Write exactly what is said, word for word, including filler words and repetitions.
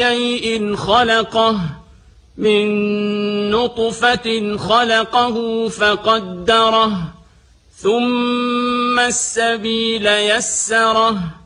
شيء خلقه من نطفة خلقه فقدره ثم السبيل يسره